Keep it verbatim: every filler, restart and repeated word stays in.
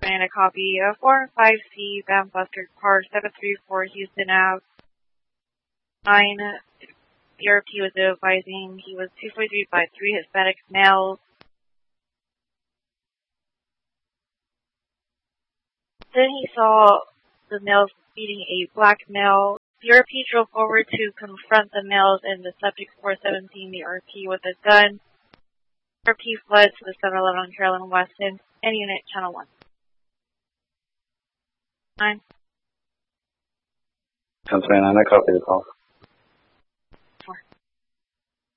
and a copy of four and five C Van Buster Park, seven three four Houston Avenue. nine, the R P was advising he was two forty-three by three Hispanic males. Then he saw the males beating a black male. The R P drove forward to confront the males and the subject four seventeen the R P with a gun. The R P fled to the seven eleven on Carolyn Weston and Unit Channel one. nine. ten twenty-nine, I copy the call.